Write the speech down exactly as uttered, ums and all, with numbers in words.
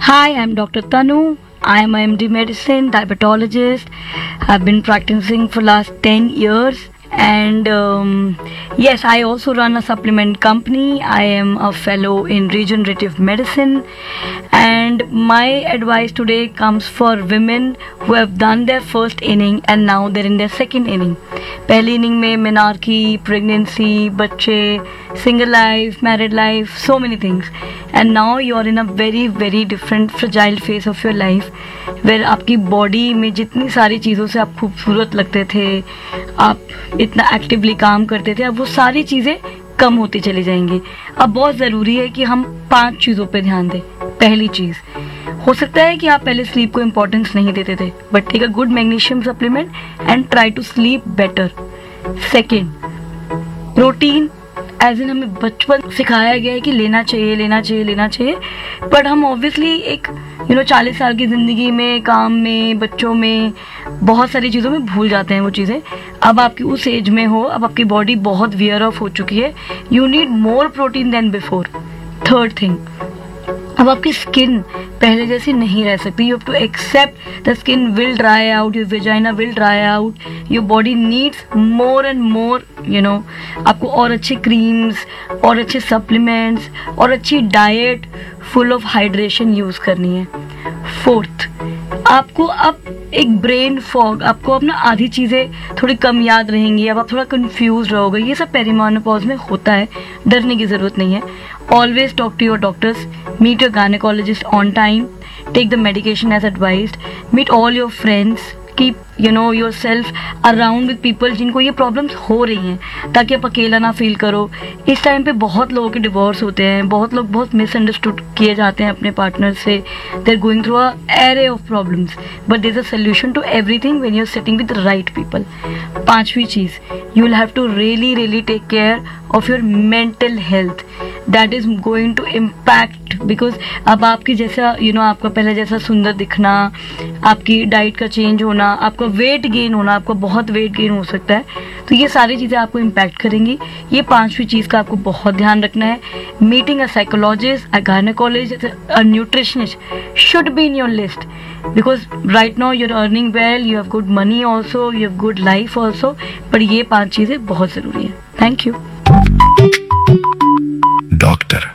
Hi, I'm Doctor Tanu. I'm a M D medicine diabetologist. I've been practicing for last ten years, and um, yes, I also run a supplement company. I am a fellow in regenerative medicine, and my advice today comes for women who have done their first inning and now they're in their second inning. पहली inning में menarche, pregnancy, बच्चे, single life, married life, so many things, and now you are in a very very different fragile phase of your life where आपकी body में जितनी सारी चीज़ों से आप खूबसूरत लगते थे, आप इतना एक्टिवली काम करते थे, अब वो सारी चीज़ें कम होती चली जाएंगी. अब बहुत ज़रूरी है कि हम पांच चीज़ों पे ध्यान दें. पहली चीज़, हो सकता है कि आप पहले स्लीप को इम्पोर्टेंस नहीं देते थे, but take a good magnesium supplement and try to sleep better. Second, protein as in हमें बचपन सिखाया गया है कि लेना चाहिए लेना चाहिए लेना चाहिए, बट हम ऑब्वियसली एक यू नो चालीस साल की ज़िंदगी में, काम में, बच्चों में, बहुत सारी चीज़ों में भूल जाते हैं वो चीज़ें. अब आपकी उस एज में हो, अब आपकी बॉडी बहुत वियर ऑफ हो चुकी है, you need more protein then before. Third thing, अब आपकी स्किन पहले जैसी नहीं रह सकती. You have to accept the skin will dry out, your vagina will dry out, your body needs more and more you know आपको और अच्छे क्रीम्स और अच्छे सप्लीमेंट्स और अच्छी diet full of hydration use करनी है. फोर्थ, आपको अब एक ब्रेन फॉग, आपको अपना आधी चीज़ें थोड़ी कम याद रहेंगी, अब आप थोड़ा कंफ्यूज रहोगे. ये सब पेरीमेनोपॉज में होता है, डरने की ज़रूरत नहीं है. Always talk to your doctors, meet your gynaecologist on time, take the medication as advised, meet all your friends, keep you know your self around with people जिनको ये प्रॉब्लम्स हो रही हैं, ताकि आप अकेला ना फील करो. इस टाइम पे बहुत लोगों के डिवोर्स होते हैं, बहुत लोग बहुत मिसअंडरस्टूड किए जाते हैं अपने पार्टनर से. They are going through a array of problems, but there is a solution to everything when you are sitting with the right people. पांचवी चीज़, you will have to really really take care of your mental health. That is going to impact, because अब आपकी जैसा you know आपका पहले जैसा सुंदर दिखना, आपकी डाइट का चेंज होना, आपका वेट गेन होना, आपका बहुत वेट गेन हो सकता है, तो ये सारी चीज़ें आपको इम्पैक्ट करेंगी. ये पांचवी चीज़ का आपको बहुत ध्यान रखना है. Meeting a psychologist, a gynaecologist, a nutritionist should be in your list, because right now you are earning well, you have good money also, you have good life also, but ये पांच चीज़ें बहुत ज़रूरी है. Thank you. डॉक्टर